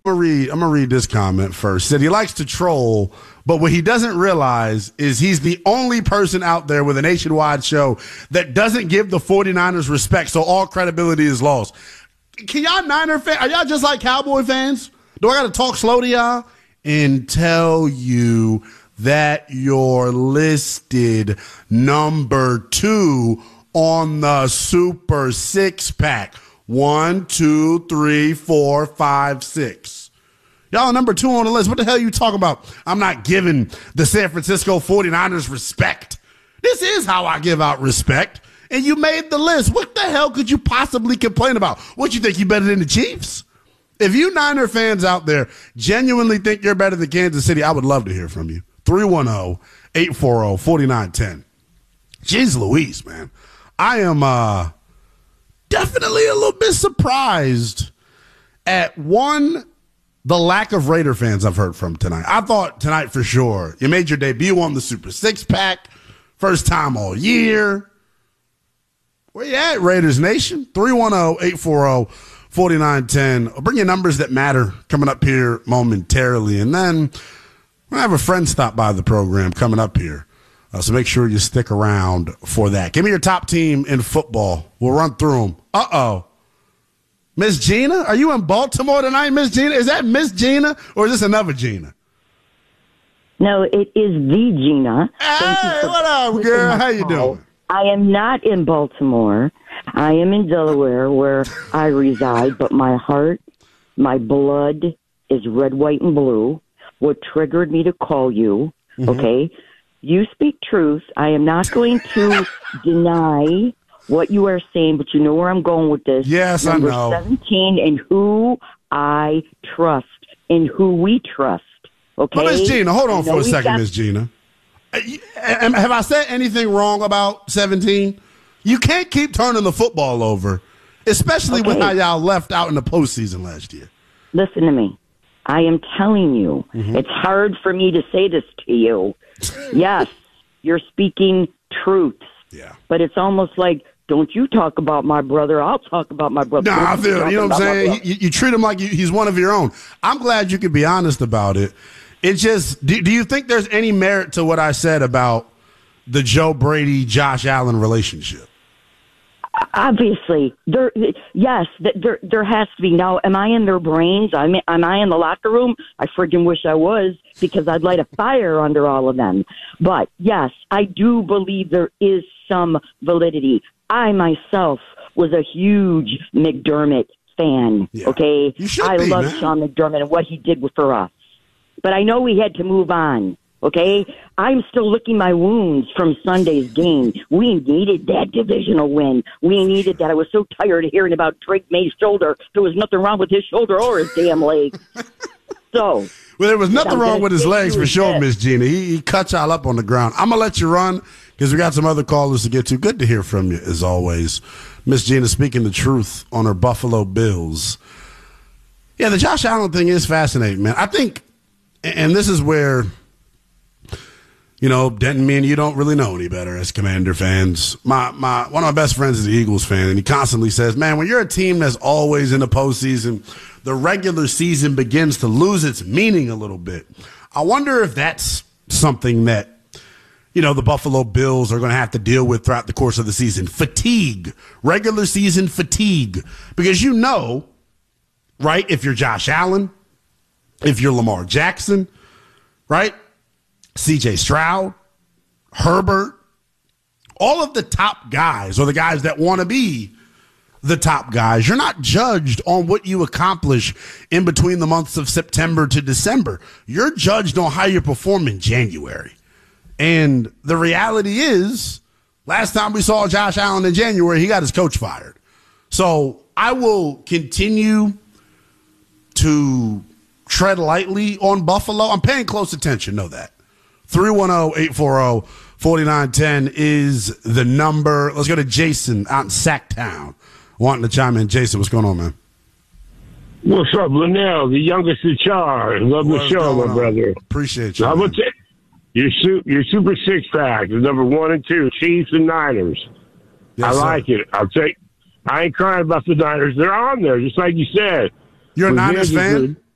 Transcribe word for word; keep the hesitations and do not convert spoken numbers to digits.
I'm gonna read, I'm gonna read this comment first. He said he likes to troll, but what he doesn't realize is he's the only person out there with a nationwide show that doesn't give the 49ers respect, so all credibility is lost. Can y'all Niner fans, are y'all just like Cowboy fans? Do I got to talk slow to y'all and tell you that you're listed number two on the Super Six Pack? One, two, three, four, five, six. Y'all are number two on the list. What the hell are you talking about? I'm not giving the San Francisco 49ers respect. This is how I give out respect. And you made the list. What the hell could you possibly complain about? What, you think you better than the Chiefs? If you Niner fans out there genuinely think you're better than Kansas City, I would love to hear from you. three one zero, eight four zero, four nine one zero. Jeez Louise, man. I am uh, definitely a little bit surprised at, one, the lack of Raider fans I've heard from tonight. I thought tonight for sure you made your debut on the Super Six Pack. First time all year. Where you at, Raiders Nation? three one zero, eight four zero, four nine one zero. I'll bring you numbers that matter coming up here momentarily. And then we're going to have a friend stop by the program coming up here. Uh, so make sure you stick around for that. Give me your top team in football. We'll run through them. Uh-oh. Miss Gina? Are you in Baltimore tonight, Miss Gina? Is that Miss Gina or is this another Gina? No, it is the Gina. Hey, what up, girl? How you doing? I am not in Baltimore. I am in Delaware, where I reside, but my heart, my blood is red, white, and blue. What triggered me to call you, mm-hmm. okay? You speak truth. I am not going to deny what you are saying, but you know where I'm going with this. Yes, Number I know. seventeen, and who I trust, and who we trust, okay? Well, Miss Gina, hold on for a second, got- Miss Gina. Have I said anything wrong about seventeen? You can't keep turning the football over, especially okay. with how y'all left out in the postseason last year. Listen to me. I am telling you, mm-hmm. it's hard for me to say this to you. Yes, you're speaking truths. Yeah. But it's almost like, don't you talk about my brother, I'll talk about my brother. No, nah, I feel, you know what I'm saying? You, you treat him like you, he's one of your own. I'm glad you could be honest about it. It's just, do, do you think there's any merit to what I said about the Joe Brady, Josh Allen relationship? Obviously, there. Yes, there. There has to be. Now, am I in their brains? I mean, am I in the locker room? I friggin' wish I was, because I'd light a fire under all of them. But yes, I do believe there is some validity. I myself was a huge McDermott fan. Yeah. Okay, you should I be, love man. Sean McDermott and what he did for us. But I know we had to move on. Okay, I'm still licking my wounds from Sunday's game. We needed that divisional win. We needed that. I was so tired of hearing about Drake May's shoulder. There was nothing wrong with his shoulder or his damn leg. So, well, there was nothing I'm wrong with his legs for sure, that. Miss Gina. He, he cut y'all up on the ground. I'm gonna let you run because we got some other callers to get to. Good to hear from you as always, Miss Gina. Speaking the truth on her Buffalo Bills. Yeah, the Josh Allen thing is fascinating, man. I think, and this is where, you know, Denton, me and you don't really know any better as Commander fans. My my one of my best friends is an Eagles fan, and he constantly says, man, when you're a team that's always in the postseason, the regular season begins to lose its meaning a little bit. I wonder if that's something that, you know, the Buffalo Bills are going to have to deal with throughout the course of the season. Fatigue, regular season fatigue. Because you know, right, if you're Josh Allen, if you're Lamar Jackson, right, C J Stroud, Herbert, all of the top guys, or the guys that want to be the top guys, you're not judged on what you accomplish in between the months of September to December. You're judged on how you perform in January. And the reality is, last time we saw Josh Allen in January, he got his coach fired. So I will continue to tread lightly on Buffalo. I'm paying close attention, know that. three one zero, eight four zero, four nine one zero is the number. Let's go to Jason out in Sacktown wanting to chime in. Jason, what's going on, man? What's up, Linnell, the youngest in charge? Love What's the show, my on? brother. Appreciate you. How about that? Your, su- your Super Six Pack is number one and two, Chiefs and Niners. Yes, I sir. like it. I'll take. I ain't crying about the Niners. They're on there, just like you said. You're a But Niners theirs is fan? good.